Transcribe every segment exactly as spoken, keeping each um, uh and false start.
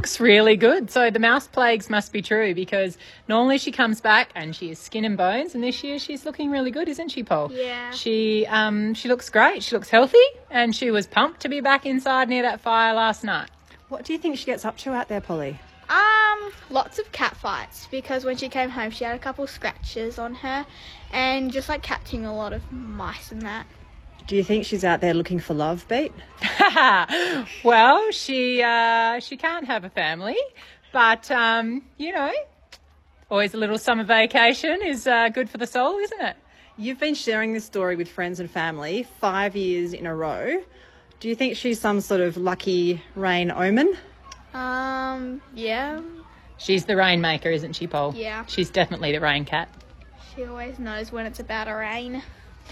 looks really good. So the mouse plagues must be true, because normally she comes back and she is skin and bones, and this year she's looking really good, isn't she, Paul? Yeah. She um she looks great. She looks healthy, and she was pumped to be back inside near that fire last night. What do you think she gets up to out there, Polly? Um, lots of cat fights, because when she came home she had a couple scratches on her, and just like catching a lot of mice and that. Do you think she's out there looking for love, Beat? Well, she uh, she can't have a family, but, um, you know, always a little summer vacation is uh, good for the soul, isn't it? You've been sharing this story with friends and family five years in a row. Do you think she's some sort of lucky rain omen? Um, yeah. She's the rainmaker, isn't she, Paul? Yeah. She's definitely the rain cat. She always knows when it's about to rain.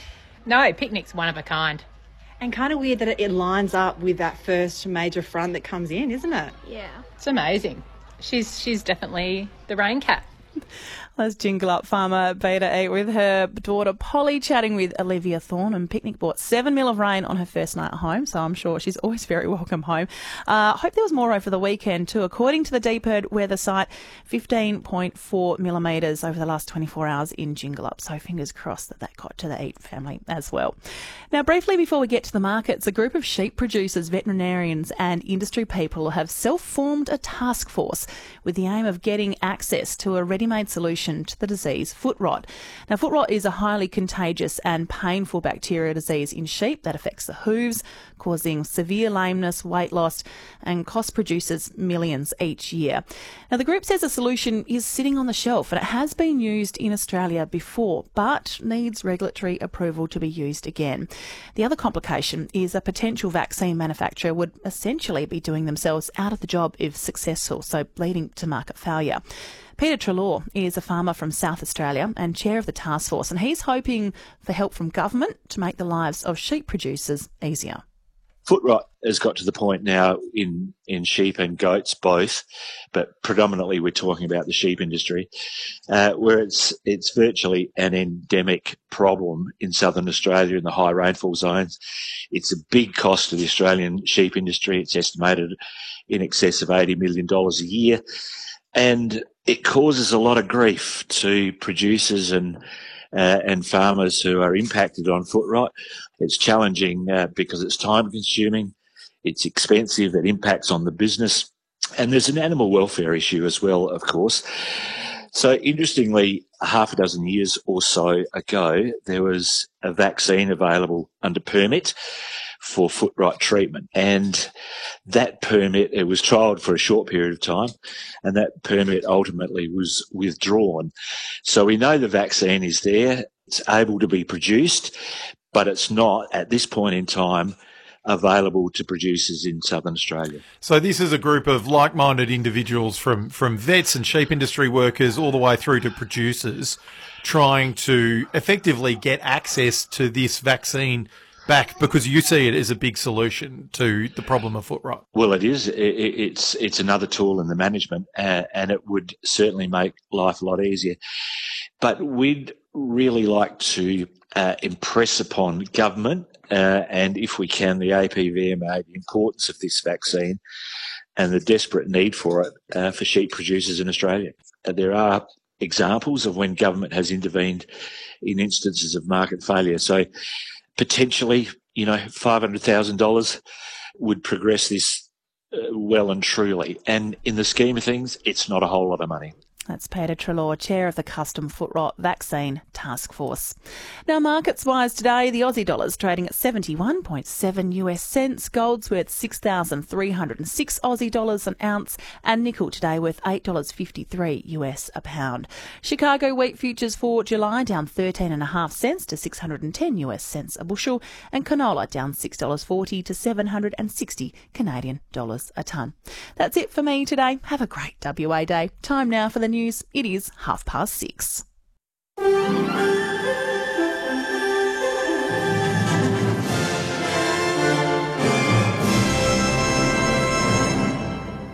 No, Picnic's one of a kind. And kind of weird that it, it lines up with that first major front that comes in, isn't it? Yeah. It's amazing. She's she's definitely the rain cat. Let's jingle up farmer Beta eight with her daughter Polly chatting with Olivia Thorne, and Picnic bought seven mil of rain on her first night at home, so I'm sure she's always very welcome home. I uh, hope there was more over the weekend too. According to the DPIRD weather site, fifteen point four millimetres over the last twenty-four hours in Jingle-up, so fingers crossed that that got to the Eat family as well. Now, briefly before we get to the markets, a group of sheep producers, veterinarians and industry people have self-formed a task force with the aim of getting access to a ready-made solution to the disease foot rot. Now, foot rot is a highly contagious and painful bacterial disease in sheep that affects the hooves, causing severe lameness, weight loss, and cost producers millions each year. Now, the group says a solution is sitting on the shelf and it has been used in Australia before, but needs regulatory approval to be used again. The other complication is a potential vaccine manufacturer would essentially be doing themselves out of the job if successful, so leading to market failure. Peter Treloar is a farmer from South Australia and chair of the task force, and he's hoping for help from government to make the lives of sheep producers easier. Foot rot has got to the point now in, in sheep and goats both, but predominantly we're talking about the sheep industry, uh, where it's it's virtually an endemic problem in southern Australia in the high rainfall zones. It's a big cost to the Australian sheep industry. It's estimated in excess of eighty million dollars a year, and it causes a lot of grief to producers and Uh, and farmers who are impacted on foot rot. It's challenging uh, because it's time consuming, it's expensive, it impacts on the business, and there's an animal welfare issue as well, of course. So interestingly, half a dozen years or so ago, there was a vaccine available under permit for foot rot treatment, and that permit, it was trialled for a short period of time, and that permit ultimately was withdrawn. So we know the vaccine is there, it's able to be produced, but it's not at this point in time available to producers in southern Australia. So this is a group of like-minded individuals from, from vets and sheep industry workers all the way through to producers trying to effectively get access to this vaccine back, because you see it as a big solution to the problem of foot rot. Well, it is. It, it's it's another tool in the management, uh, and it would certainly make life a lot easier. But we'd really like to uh, impress upon government, uh, and if we can, the A P V M A, the importance of this vaccine and the desperate need for it uh, for sheep producers in Australia. Uh, there are examples of when government has intervened in instances of market failure. So potentially, you know, five hundred thousand dollars would progress this uh, well and truly. And in the scheme of things, it's not a whole lot of money. That's Peter Treloar, chair of the Custom Foot Rot Vaccine Task Force. Now, markets-wise today, the Aussie dollar's trading at seventy-one point seven US cents, gold's worth six thousand three hundred six Aussie dollars an ounce, and nickel today worth eight dollars fifty-three US a pound. Chicago wheat futures for July down thirteen point five cents to six hundred ten US cents a bushel, and canola down six dollars forty to seven hundred sixty Canadian dollars a tonne. That's it for me today. Have a great W A day. Time now for the news. It is half past six.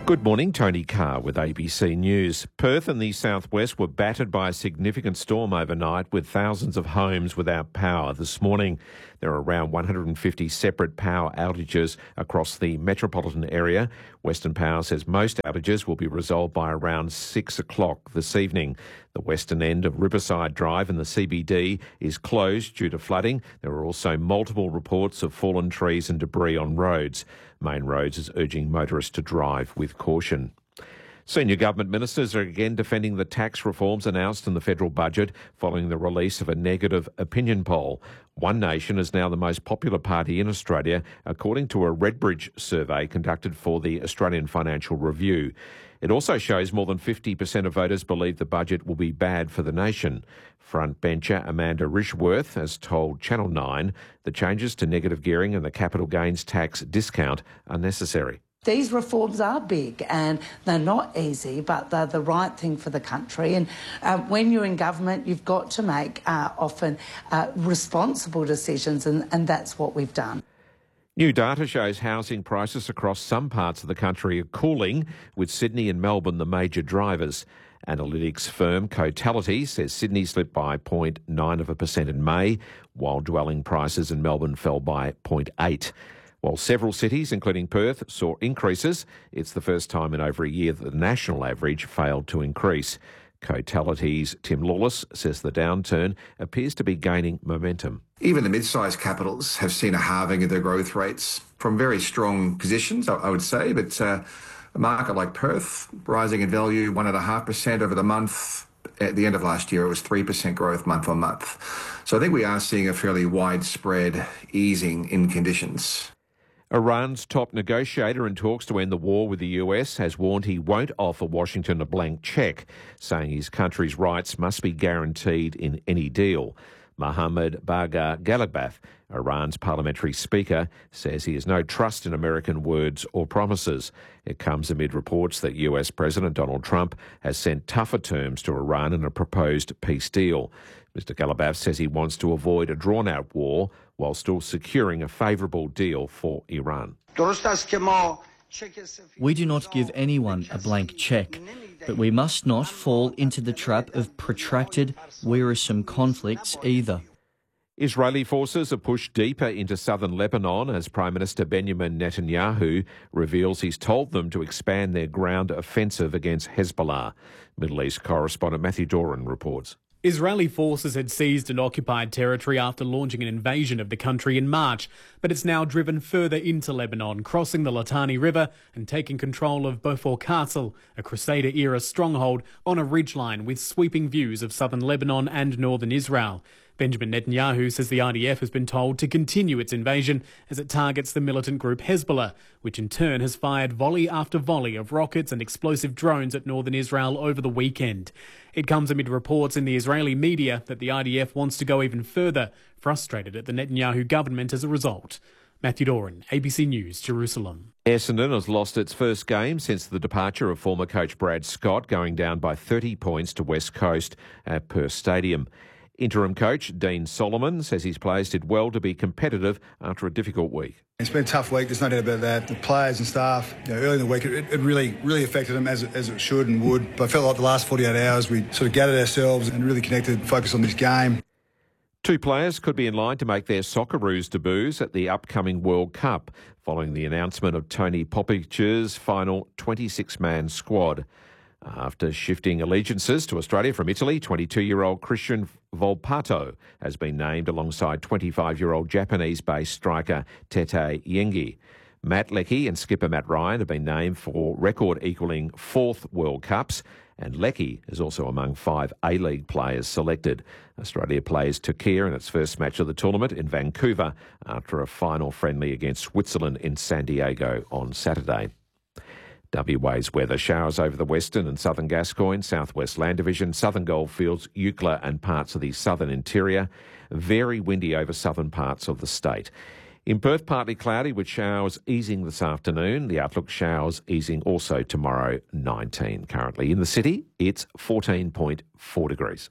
Good morning, Tony Carr with A B C News. Perth and the southwest were battered by a significant storm overnight with thousands of homes without power this morning. There are around one hundred fifty separate power outages across the metropolitan area. Western Power says most outages will be resolved by around six o'clock this evening. The western end of Riverside Drive in the C B D is closed due to flooding. There are also multiple reports of fallen trees and debris on roads. Main Roads is urging motorists to drive with caution. Senior government ministers are again defending the tax reforms announced in the federal budget following the release of a negative opinion poll. One Nation is now the most popular party in Australia, according to a Redbridge survey conducted for the Australian Financial Review. It also shows more than fifty percent of voters believe the budget will be bad for the nation. Frontbencher Amanda Rishworth has told Channel nine the changes to negative gearing and the capital gains tax discount are necessary. These reforms are big and they're not easy, but they're the right thing for the country. And uh, when you're in government, you've got to make uh, often uh, responsible decisions, and, and that's what we've done. New data shows housing prices across some parts of the country are cooling, with Sydney and Melbourne the major drivers. Analytics firm Cotality says Sydney slipped by zero point nine of a percent in May, while dwelling prices in Melbourne fell by zero point eight. While several cities, including Perth, saw increases, it's the first time in over a year that the national average failed to increase. Cotality's Tim Lawless says the downturn appears to be gaining momentum. Even the mid-sized capitals have seen a halving of their growth rates from very strong positions, I would say, but uh, a market like Perth, rising in value one point five percent over the month. At the end of last year, it was three percent growth month on month. So I think we are seeing a fairly widespread easing in conditions. Iran's top negotiator in talks to end the war with the U S has warned he won't offer Washington a blank cheque, saying his country's rights must be guaranteed in any deal. Mohammad Bagher Ghalibaf, Iran's parliamentary speaker, says he has no trust in American words or promises. It comes amid reports that U S President Donald Trump has sent tougher terms to Iran in a proposed peace deal. Mister Ghalibaf says he wants to avoid a drawn-out war while still securing a favourable deal for Iran. We do not give anyone a blank cheque, but we must not fall into the trap of protracted, wearisome conflicts either. Israeli forces have pushed deeper into southern Lebanon as Prime Minister Benjamin Netanyahu reveals he's told them to expand their ground offensive against Hezbollah. Middle East correspondent Matthew Doran reports. Israeli forces had seized and occupied territory after launching an invasion of the country in March, but it's now driven further into Lebanon, crossing the Litani River and taking control of Beaufort Castle, a Crusader-era stronghold on a ridgeline with sweeping views of southern Lebanon and northern Israel. Benjamin Netanyahu says the I D F has been told to continue its invasion as it targets the militant group Hezbollah, which in turn has fired volley after volley of rockets and explosive drones at northern Israel over the weekend. It comes amid reports in the Israeli media that the I D F wants to go even further, frustrated at the Netanyahu government as a result. Matthew Doran, A B C News, Jerusalem. Essendon has lost its first game since the departure of former coach Brad Scott, going down by thirty points to West Coast at Perth Stadium. Interim coach Dean Solomon says his players did well to be competitive after a difficult week. It's been a tough week, there's no doubt about that. The players and staff, you know, early in the week, it, it really, really affected them as it, as it should and would. But I felt like the last forty-eight hours we sort of gathered ourselves and really connected, focused on this game. Two players could be in line to make their Socceroos debuts at the upcoming World Cup, following the announcement of Tony Popic's final twenty-six man squad. After shifting allegiances to Australia from Italy, twenty-two-year-old Christian Volpato has been named alongside twenty-five-year-old Japanese-based striker Tete Yengi. Matt Leckie and skipper Matt Ryan have been named for record-equalling fourth World Cups, and Leckie is also among five A-League players selected. Australia plays Turkey in its first match of the tournament in Vancouver after a final friendly against Switzerland in San Diego on Saturday. W A's weather: showers over the western and southern Gascoyne, southwest Land Division, southern Goldfields, Eucla and parts of the southern interior. Very windy over southern parts of the state. In Perth, partly cloudy with showers easing this afternoon. The outlook: showers easing also tomorrow, nineteen currently. In the city, it's fourteen point four degrees.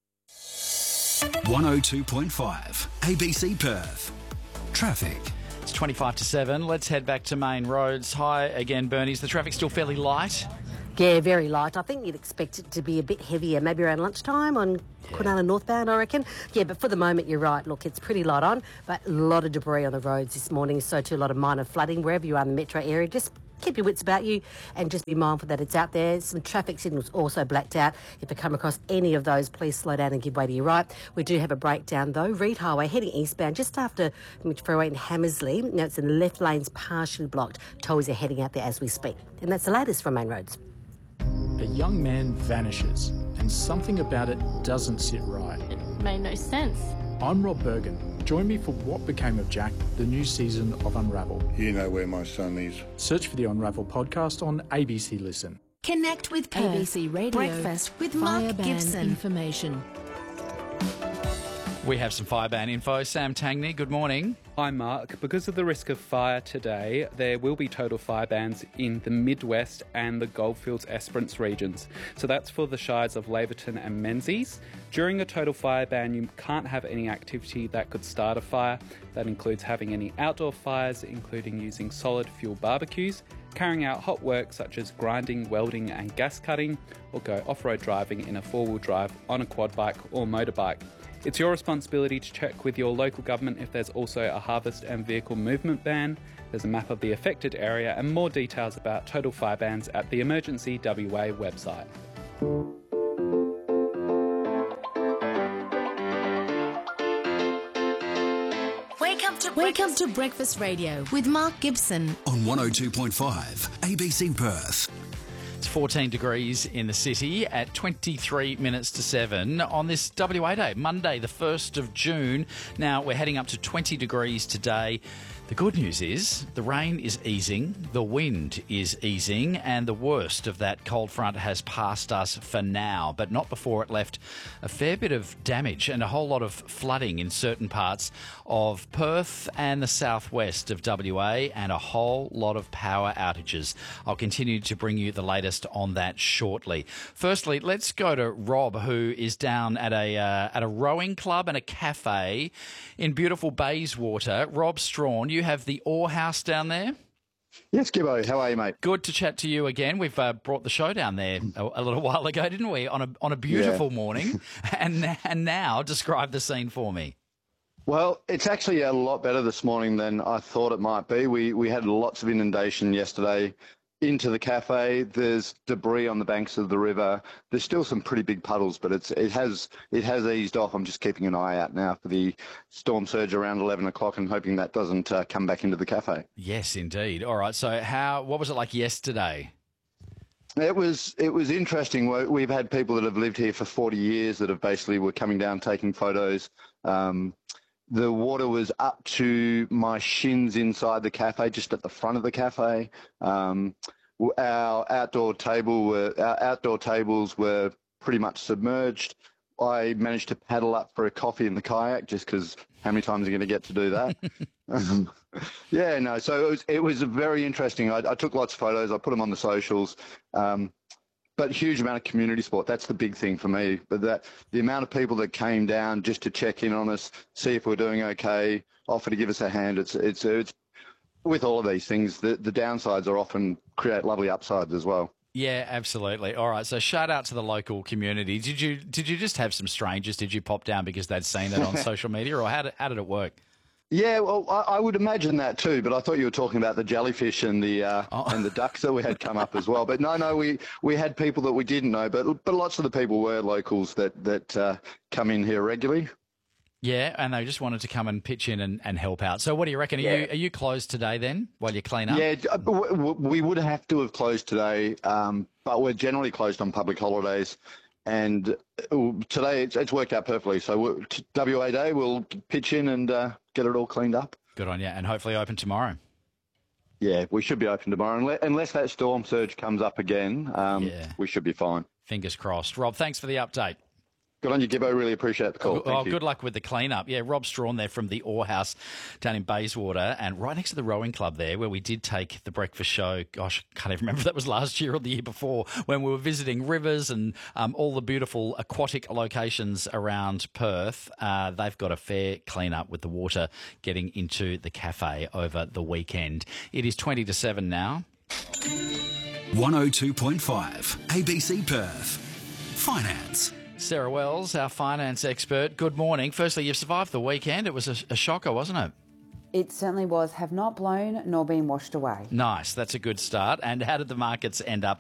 one oh two point five A B C Perth. Traffic. twenty-five to seven. Let's head back to main roads. Hi again, Bernie. Is the traffic still fairly light? Yeah, very light. I think you'd expect it to be a bit heavier, maybe around lunchtime on yeah. Kwinana northbound, I reckon. Yeah, but for the moment, you're right. Look, it's pretty light on, but a lot of debris on the roads this morning, so too a lot of minor flooding. Wherever you are in the metro area, just keep your wits about you and just be mindful that it's out there. Some traffic signals also blacked out. If you come across any of those, please slow down and give way to your right. We do have a breakdown though. Reid Highway heading eastbound just after Freeway in Hammersley. Now it's in the left lane's partially blocked. Tows are heading out there as we speak. And that's the latest from Main Roads. A young man vanishes and something about it doesn't sit right. It made no sense. I'm Rob Bergen. Join me for What Became of Jack, the new season of Unravel. You know where my son is. Search for the Unravel podcast on A B C Listen. Connect with Perth. A B C Radio. Breakfast with Mark Gibson. Information. We have some fireban info. Sam Tangney, good morning. Hi Mark. Because of the risk of fire today, there will be total fire bans in the Midwest and the Goldfields Esperance regions. So that's for the shires of Laverton and Menzies. During a total fire ban, you can't have any activity that could start a fire. That includes having any outdoor fires, including using solid fuel barbecues, carrying out hot work such as grinding, welding and gas cutting, or go off-road driving in a four-wheel drive on a quad bike or motorbike. It's your responsibility to check with your local government if there's also a harvest and vehicle movement ban. There's a map of the affected area and more details about total fire bans at the Emergency W A website. Wake up to Wake up to Breakfast Radio with Mark Gibson on one oh two point five A B C Perth. It's fourteen degrees in the city at twenty-three minutes to seven on this W A Day, Monday, the first of June. Now, we're heading up to twenty degrees today. The good news is the rain is easing, the wind is easing, and the worst of that cold front has passed us for now, but not before it left a fair bit of damage and a whole lot of flooding in certain parts of Perth and the southwest of W A, and a whole lot of power outages. I'll continue to bring you the latest on that shortly. Firstly, let's go to Rob, who is down at a uh, at a rowing club and a cafe in beautiful Bayswater. Rob Strawn, you have the Oar House down there? Yes, Gibbo. How are you, mate? Good to chat to you again. We've uh, brought the show down there a, a little while ago, didn't we? On a on a beautiful yeah. morning. and and now, describe the scene for me. Well, it's actually a lot better this morning than I thought it might be. We we had lots of inundation yesterday into the cafe. There's debris on the banks of the river. There's still some pretty big puddles, but it's it has it has eased off. I'm just keeping an eye out now for the storm surge around eleven o'clock and hoping that doesn't uh, come back into the cafe. Yes, indeed. All right. So, how what was it like yesterday? It was it was interesting. We've had people that have lived here for forty years that have basically were coming down taking photos. Um, The water was up to my shins inside the cafe, just at the front of the cafe. Um, our outdoor table were, our outdoor tables were pretty much submerged. I managed to paddle up for a coffee in the kayak, just because how many times are you going to get to do that? um, yeah, no. So it was it was very interesting. I, I took lots of photos. I put them on the socials. Um, But huge amount of community support. That's the big thing for me. But that the amount of people that came down just to check in on us, see if we're doing okay, offer to give us a hand. It's it's it's with all of these things, the the downsides are often create lovely upsides as well. Yeah, absolutely. All right. So shout out to the local community. Did you did you just have some strangers? Did you pop down because they'd seen it on social media, or how did how did it work? Yeah, well, I, I would imagine that too, but I thought you were talking about the jellyfish and the uh, oh. and the ducks that we had come up as well. But no, no, we, we had people that we didn't know, but but lots of the people were locals that that uh, come in here regularly. Yeah, and they just wanted to come and pitch in and, and help out. So what do you reckon? Are yeah. you are you closed today then while you clean up? Yeah, we would have to have closed today, um, but we're generally closed on public holidays. And today it's, it's worked out perfectly. So W A Day, we'll pitch in and uh, get it all cleaned up. Good on you. And hopefully open tomorrow. Yeah, we should be open tomorrow. Unless, unless that storm surge comes up again, um, yeah. we should be fine. Fingers crossed. Rob, thanks for the update. Good on you, Gibbo. Really appreciate the call. Oh, Thank you. good luck with the clean-up. Yeah, Rob Strawn there from the Ore House down in Bayswater, and right next to the rowing club there, where we did take the breakfast show. Gosh, I can't even remember if that was last year or the year before, when we were visiting rivers and um, all the beautiful aquatic locations around Perth. Uh, they've got a fair clean-up with the water getting into the cafe over the weekend. It is twenty to seven now. one oh two point five A B C Perth. Finance. Sarah Wells, our finance expert. Good morning. Firstly, you've survived the weekend. It was a, a shocker, wasn't it? It certainly was. Have not blown nor been washed away. Nice. That's a good start. And how did the markets end up